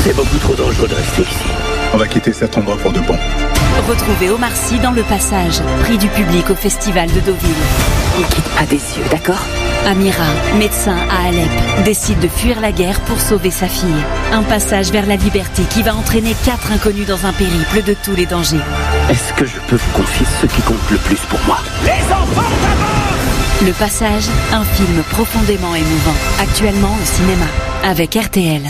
C'est beaucoup trop dangereux de rester ici. On va quitter cet endroit pour de bon. Retrouvez Omar Sy dans Le Passage, prix du public au Festival de Deauville. On quitte pas des yeux, d'accord ? Amira, médecin à Alep, décide de fuir la guerre pour sauver sa fille. Un passage vers la liberté qui va entraîner 4 inconnus dans un périple de tous les dangers. Est-ce que je peux vous confier ce qui compte le plus pour moi ? Les enfants d'abord ! Le Passage, un film profondément émouvant, actuellement au cinéma, avec RTL.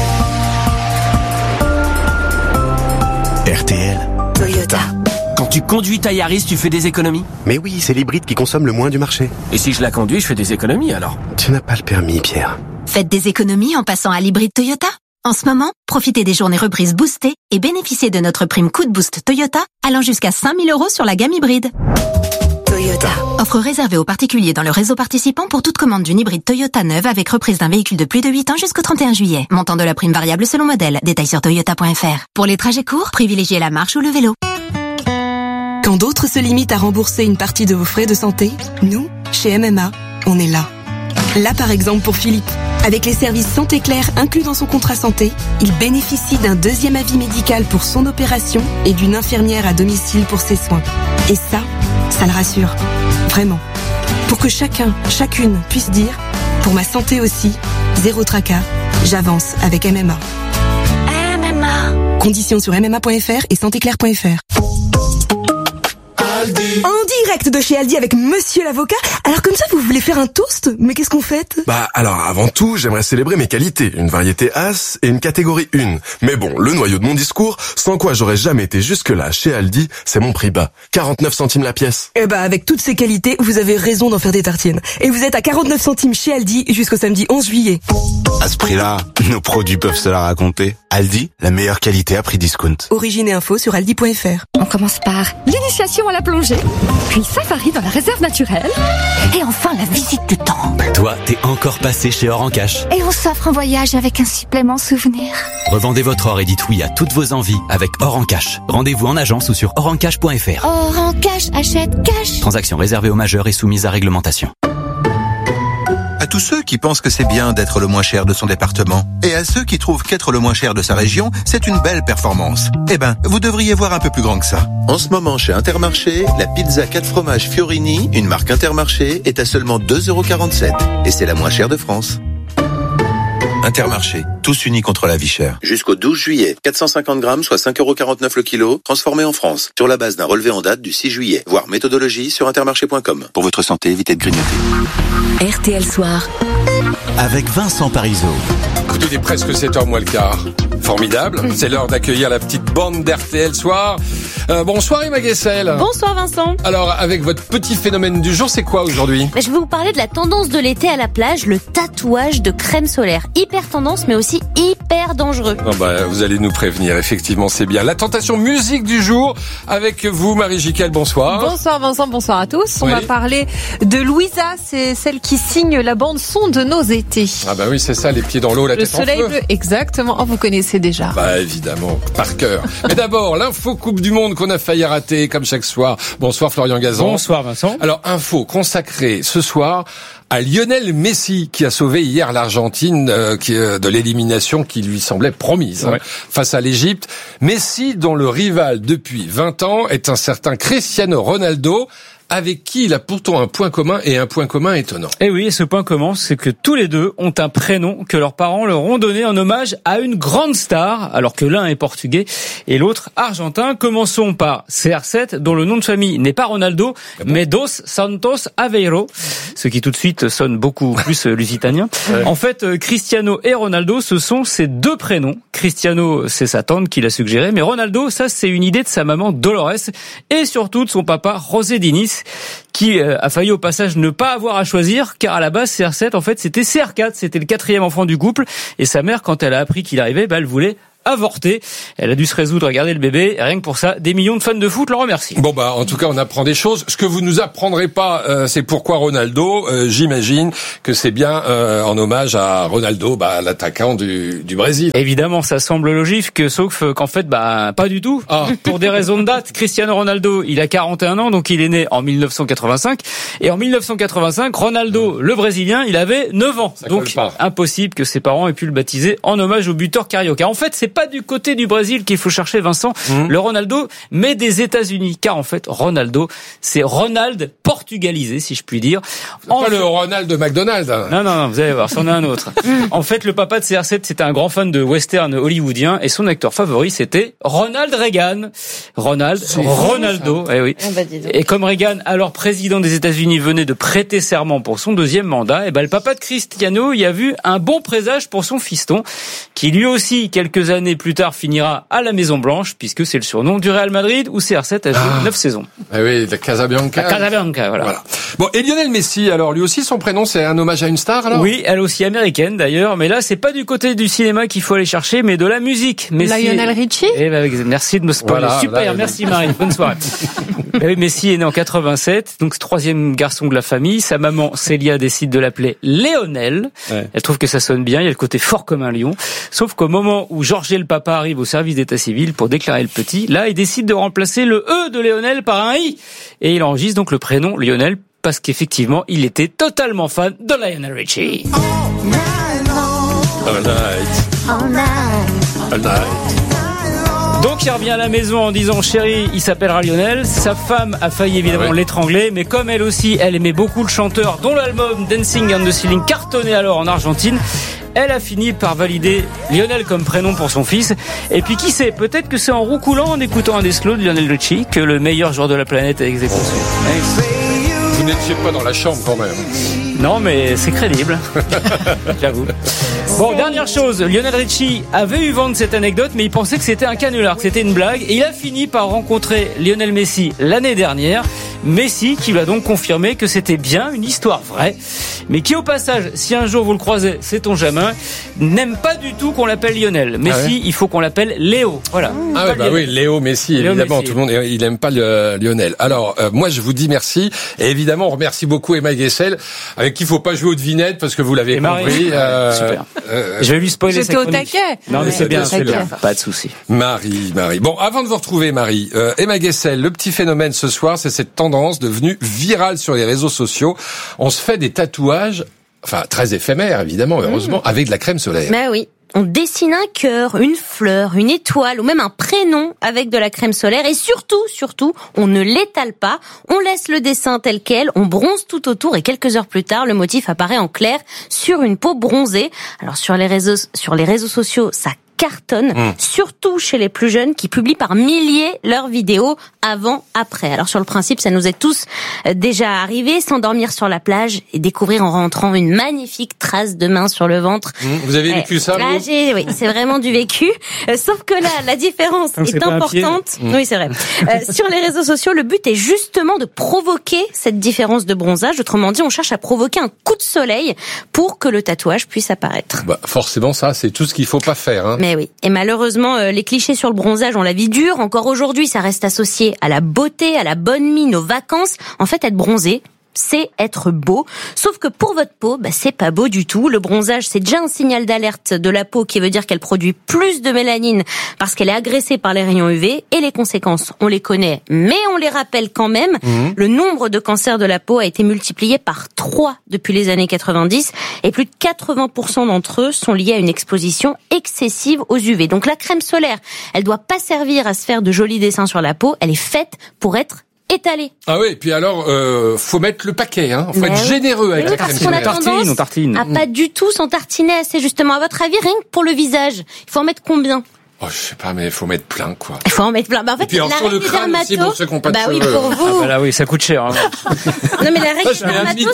RTL. Toyota. Quand tu conduis ta Yaris, tu fais des économies ? Mais oui, c'est l'hybride qui consomme le moins du marché. Et si je la conduis, je fais des économies alors ? Tu n'as pas le permis, Pierre. Faites des économies en passant à l'hybride Toyota. En ce moment, profitez des journées reprises boostées et bénéficiez de notre prime coup de boost Toyota allant jusqu'à 5 000 € sur la gamme hybride. Toyota. Offre réservée aux particuliers dans le réseau participant pour toute commande d'une hybride Toyota neuve avec reprise d'un véhicule de plus de 8 ans jusqu'au 31 juillet. Montant de la prime variable selon modèle. Détails sur toyota.fr. Pour les trajets courts, privilégiez la marche ou le vélo. Quand d'autres se limitent à rembourser une partie de vos frais de santé, nous, chez MMA, on est là. Là par exemple pour Philippe. Avec les services Santé Claire inclus dans son contrat santé, il bénéficie d'un 2e avis médical pour son opération et d'une infirmière à domicile pour ses soins. Et ça le rassure. Vraiment. Pour que chacun, chacune puisse dire, pour ma santé aussi, zéro tracas, j'avance avec MMA. MMA. Conditions sur mma.fr et santéclaire.fr. En direct de chez Aldi avec Monsieur l'avocat. Alors comme ça, vous voulez faire un toast ? Mais qu'est-ce qu'on fête ? Alors avant tout, j'aimerais célébrer mes qualités. Une variété As et une catégorie 1. Mais bon, le noyau de mon discours, sans quoi j'aurais jamais été jusque-là chez Aldi, c'est mon prix bas. 49 centimes la pièce. Avec toutes ces qualités, vous avez raison d'en faire des tartines. Et vous êtes à 49 centimes chez Aldi jusqu'au samedi 11 juillet. À ce prix-là, nos produits peuvent se la raconter. Aldi, la meilleure qualité à prix discount. Origine et info sur aldi.fr. On commence par l'initiation à la plongée, puis safari dans la réserve naturelle, Et enfin, la visite du temps. Toi, t'es encore passé chez Or en Cash. et on s'offre un voyage avec un supplément souvenir. Revendez votre or et dites oui à toutes vos envies avec Or en Cash. Rendez-vous en agence ou sur orencash.fr. Or en cash, achète cash. Transaction réservée aux majeurs et soumise à réglementation. À tous ceux qui pensent que c'est bien d'être le moins cher de son département, et à ceux qui trouvent qu'être le moins cher de sa région, c'est une belle performance. Vous devriez voir un peu plus grand que ça. En ce moment, chez Intermarché, la pizza 4 fromages Fiorini, une marque Intermarché, est à seulement 2,47 €. Et c'est la moins chère de France. Intermarché, tous unis contre la vie chère. Jusqu'au 12 juillet, 450 grammes, soit 5,49 € le kilo, transformé en France, sur la base d'un relevé en date du 6 juillet. Voir méthodologie sur intermarché.com. Pour votre santé, évitez de grignoter. RTL Soir. Avec Vincent Parisot. Écoutez, il est presque 7h moins le quart. Formidable. C'est l'heure d'accueillir la petite bande d'RTL Soir. Bonsoir Emma Guessel. Bonsoir Vincent. Alors, avec votre petit phénomène du jour, c'est quoi aujourd'hui ? Je vais vous parler de la tendance de l'été à la plage, le tatouage de crème solaire. Hyper tendance, mais aussi hyper dangereux. Vous allez nous prévenir, effectivement, c'est bien. La tentation musique du jour, avec vous, Marie Jiquel, bonsoir. Bonsoir Vincent, bonsoir à tous. On va parler de Louisa, c'est celle qui signe la bande-son de nos étés. Oui, c'est ça, les pieds dans l'eau, la tête en feu. Le soleil bleu, exactement. Oh, vous connaissez déjà. Évidemment, par cœur. Mais d'abord, l'info Coupe du Monde qu'on a failli rater, comme chaque soir. Bonsoir Florian Gazan. Bonsoir Vincent. Alors, info consacrée ce soir à Lionel Messi, qui a sauvé hier l'Argentine de l'élimination qui lui semblait promise face à l'Égypte. Messi, dont le rival depuis 20 ans est un certain Cristiano Ronaldo, avec qui il a pourtant un point commun, et un point commun étonnant. Et oui, ce point commun, c'est que tous les deux ont un prénom que leurs parents leur ont donné en hommage à une grande star, alors que l'un est portugais et l'autre argentin. Commençons par CR7, dont le nom de famille n'est pas Ronaldo, mais Dos Santos Aveiro, ce qui tout de suite sonne beaucoup plus lusitanien. En fait, Cristiano et Ronaldo, ce sont ses deux prénoms. Cristiano, c'est sa tante qui l'a suggéré, mais Ronaldo, ça c'est une idée de sa maman Dolores, et surtout de son papa José Diniz, qui a failli au passage ne pas avoir à choisir, car à la base CR7 en fait c'était CR4, c'était le 4e enfant du couple, et sa mère, quand elle a appris qu'il arrivait, elle voulait avorter. Elle a dû se résoudre à garder le bébé, et rien que pour ça, des millions de fans de foot le remercient. En tout cas, on apprend des choses. Ce que vous nous apprendrez pas, c'est pourquoi Ronaldo. J'imagine que c'est bien en hommage à Ronaldo, l'attaquant du Brésil. Évidemment, ça semble logique, sauf qu'en fait, pas du tout. Pour des raisons de date, Cristiano Ronaldo, il a 41 ans, donc il est né en 1985. Et en 1985, Ronaldo, le Brésilien, il avait 9 ans. Donc, impossible que ses parents aient pu le baptiser en hommage au buteur carioca. En fait, c'est pas du côté du Brésil qu'il faut chercher, Vincent, le Ronaldo, mais des États-Unis. Car en fait, Ronaldo, c'est Ronald portugalisé, si je puis dire. Pas le Ronald de McDonald's. Non, vous allez voir, c'en a un autre. En fait, le papa de CR7, c'était un grand fan de western hollywoodien et son acteur favori, c'était Ronald Reagan. Ronaldo, eh oui. Et comme Reagan, alors président des États-Unis, venait de prêter serment pour son deuxième mandat, et le papa de Cristiano y a vu un bon présage pour son fiston, qui lui aussi, quelques années plus tard, finira à la Maison Blanche, puisque c'est le surnom du Real Madrid, où CR7 a joué 9 saisons. Ah oui, la Casablanca. Voilà. Bon, et Lionel Messi, alors lui aussi, son prénom, c'est un hommage à une star, alors? Oui, elle aussi américaine, d'ailleurs, mais là, c'est pas du côté du cinéma qu'il faut aller chercher, mais de la musique. Messi... Lionel Richie? Merci de me spoiler. Voilà, super, merci Marie, bonne soirée. Oui, Messi est né en 87, donc c'est troisième garçon de la famille. Sa maman, Célia, décide de l'appeler Léonel. Ouais. Elle trouve que ça sonne bien, il y a le côté fort comme un lion. Sauf qu'au moment où Georges le papa arrive au service d'état civil pour déclarer le petit, là, il décide de remplacer le E de Léonel par un I. Et il enregistre donc le prénom Lionel parce qu'effectivement, il était totalement fan de Lionel Richie. All night. Donc il revient à la maison en disant chérie, il s'appellera Lionel. Sa femme a failli évidemment l'étrangler, mais comme elle aussi, elle aimait beaucoup le chanteur dont l'album Dancing on the Ceiling cartonnait alors en Argentine, elle a fini par valider Lionel comme prénom pour son fils. Et puis qui sait, peut-être que c'est en roucoulant en écoutant un des slows de Lionel Richie que le meilleur joueur de la planète a exécuté. Vous n'étiez pas dans la chambre quand même. Non, mais c'est crédible. J'avoue. Bon, dernière chose, Lionel Richie avait eu vent de cette anecdote, mais il pensait que c'était un canular, que c'était une blague, et il a fini par rencontrer Lionel Messi l'année dernière. Messi qui lui a donc confirmé que c'était bien une histoire vraie, mais qui au passage, si un jour vous le croisez, sait-on jamais, n'aime pas du tout qu'on l'appelle Lionel. Messi, il faut qu'on l'appelle Léo. Voilà. Oui, Léo Messi, évidemment, Messi. Tout le monde, il aime pas Lionel. Alors, moi, je vous dis merci, et évidemment, on remercie beaucoup Emma Guessel, avec qui il faut pas jouer aux devinettes, parce que vous l'avez compris. Super. Je vais lui spoiler. J'étais au taquet. Non, mais c'est bien. Pas de souci. Marie. Bon, avant de vous retrouver, Marie, Emma Guessel, le petit phénomène ce soir, c'est cette tendance devenue virale sur les réseaux sociaux. On se fait des tatouages, enfin, très éphémères, évidemment, heureusement, avec de la crème solaire. Mais oui. On dessine un cœur, une fleur, une étoile ou même un prénom avec de la crème solaire et surtout, on ne l'étale pas, on laisse le dessin tel quel, on bronze tout autour et quelques heures plus tard, le motif apparaît en clair sur une peau bronzée. Alors sur les réseaux sociaux, ça cartonne, surtout chez les plus jeunes qui publient par milliers leurs vidéos avant-après. Alors sur le principe, ça nous est tous déjà arrivé, s'endormir sur la plage et découvrir en rentrant une magnifique trace de main sur le ventre. Vous avez vécu ça, vous ? Oui, c'est vraiment du vécu. Sauf que là, la différence est importante. Oui, c'est vrai. Sur les réseaux sociaux, le but est justement de provoquer cette différence de bronzage. Autrement dit, on cherche à provoquer un coup de soleil pour que le tatouage puisse apparaître. Forcément, ça, c'est tout ce qu'il faut pas faire. Hein. Mais oui. Et malheureusement, les clichés sur le bronzage ont la vie dure. Encore aujourd'hui, ça reste associé à la beauté, à la bonne mine, aux vacances. En fait, être bronzé, c'est être beau. Sauf que pour votre peau, c'est pas beau du tout. Le bronzage, c'est déjà un signal d'alerte de la peau qui veut dire qu'elle produit plus de mélanine parce qu'elle est agressée par les rayons UV. Et les conséquences, on les connaît, mais on les rappelle quand même. Le nombre de cancers de la peau a été multiplié par 3 depuis les années 90 et plus de 80% d'entre eux sont liés à une exposition excessive aux UV. Donc la crème solaire, elle doit pas servir à se faire de jolis dessins sur la peau. Elle est faite pour être étalé. Ah oui, puis alors, faut mettre le paquet, hein. Faut être généreux avec la crème solaire. Parce qu'on a tendance à pas du tout s'en tartiner assez, justement. À votre avis, rien que pour le visage, il faut en mettre combien? Oh, je sais pas, mais il faut mettre plein, quoi. Il faut en mettre plein. En fait, la règle des dermatos. Pour ceux qui ont pas de cheveux. Oui, pour vous. Là, oui, ça coûte cher. Hein. Non, mais la règle des dermatos,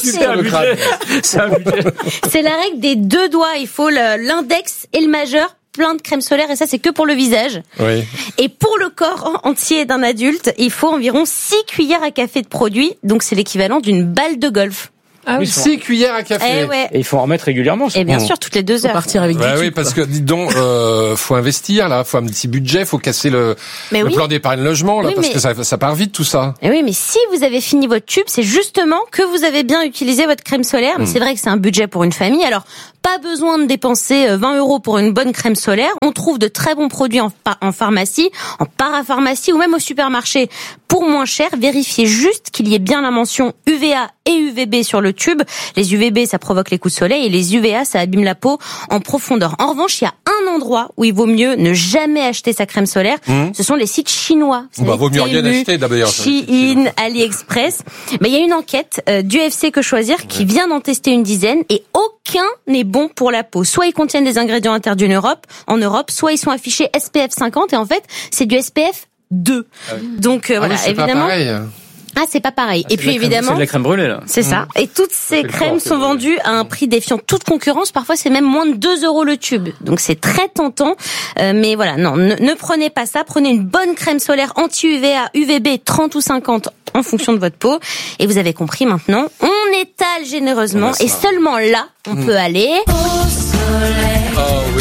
c'est la règle des 2 doigts. Il faut l'index et le majeur. Plein de crème solaire et ça c'est que pour le visage. Oui. Et pour le corps entier d'un adulte, il faut environ 6 cuillères à café de produit, donc c'est l'équivalent d'une balle de golf. Ah oui, 6 cuillères à café. Et il faut en remettre régulièrement. Et bien sûr, toutes les 2 heures. Faut partir avec du oui, parce que dites donc, faut investir là, faut un petit budget, faut casser le plan d'épargne logement là, parce que ça part vite tout ça. Et oui, mais si vous avez fini votre tube, c'est justement que vous avez bien utilisé votre crème solaire. Mais c'est vrai que c'est un budget pour une famille. Alors, pas besoin de dépenser 20 € pour une bonne crème solaire. On trouve de très bons produits en pharmacie, en parapharmacie ou même au supermarché. Pour moins cher, vérifiez juste qu'il y ait bien la mention UVA et UVB sur le tube. Les UVB, ça provoque les coups de soleil, et les UVA, ça abîme la peau en profondeur. En revanche, il y a un endroit où il vaut mieux ne jamais acheter sa crème solaire. Ce sont les sites chinois. Vaut mieux rien acheter d'ailleurs. Shein, AliExpress. Il y a une enquête d'UFC Que Choisir qui vient d'en tester une dizaine, et aucun n'est bon pour la peau. Soit ils contiennent des ingrédients interdits en Europe, soit ils sont affichés SPF 50, et en fait, c'est du SPF 2. Donc voilà, c'est évidemment. Pas pareil. C'est pas pareil. Et puis évidemment, c'est de la crème brûlée là. C'est ça. Et toutes ces crèmes sont vendues à un prix défiant toute concurrence. Parfois, c'est même moins de 2 € le tube. Donc c'est très tentant. Mais voilà, non, ne prenez pas ça. Prenez une bonne crème solaire anti-UVA, UVB 30 ou 50 en fonction de votre peau. Et vous avez compris maintenant, on étale généreusement, et seulement là, on peut aller au soleil. Oh oui.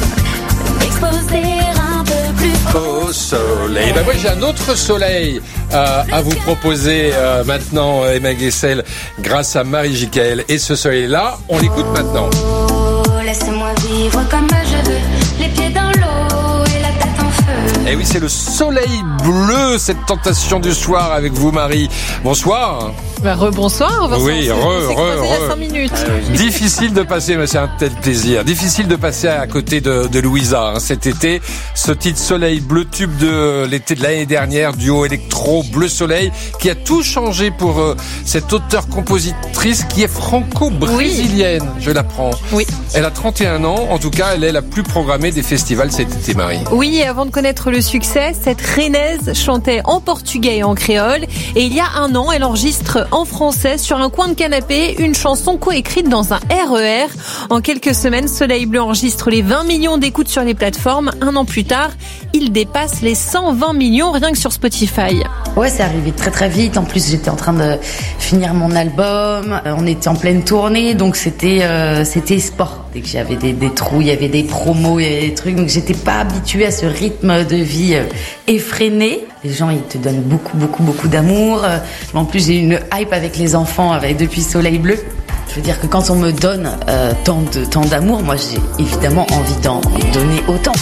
Exposer un peu plus au soleil. Moi j'ai un autre soleil à vous proposer maintenant, Emma Guessel, grâce à Marie-Jicaël. Et ce soleil-là, on l'écoute maintenant. Laisse-moi vivre comme je veux, les pieds dans l'eau et la tête en feu. Et oui, c'est le soleil bleu, cette tentation du soir avec vous, Marie. Bonsoir. Rebonsoir. Oui, il y a 5 minutes. Difficile de passer, mais c'est un tel plaisir. Difficile de passer à côté de Louisa cet été. Ce titre Soleil bleu, tube de l'été de l'année dernière, duo électro bleu soleil, qui a tout changé pour cette auteure-compositrice qui est franco-brésilienne. Oui. Je l'apprends. Oui. Elle a 31 ans. En tout cas, elle est la plus programmée des festivals cet été, Marie. Oui, et avant de connaître le succès, cette rennaise chantait en portugais et en créole. Et il y a un an, elle enregistre en français sur un coin de canapé une chanson coécrite dans un RER. En quelques semaines, Soleil bleu enregistre les 20 millions d'écoutes sur les plateformes. Un an plus tard, il dépasse les 120 millions rien que sur Spotify. Ouais, c'est arrivé très très vite. En plus, j'étais en train de finir mon album. On était en pleine tournée, donc c'était sport. Dès que j'avais des trous, il y avait des promos, il y avait des trucs. Donc j'étais pas habituée à ce rythme de vie effréné. Les gens, ils te donnent beaucoup d'amour. En plus, j'ai une hype avec les enfants depuis Soleil bleu. Je veux dire que quand on me donne tant d'amour, moi j'ai évidemment envie d'en donner autant.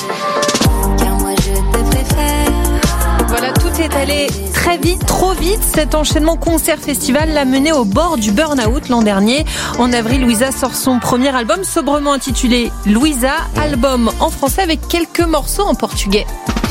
Voilà, tout est allé très vite, trop vite. Cet enchaînement concert-festival l'a mené au bord du burn-out l'an dernier. En avril, Louisa sort son premier album, sobrement intitulé Louisa, album en français avec quelques morceaux en portugais.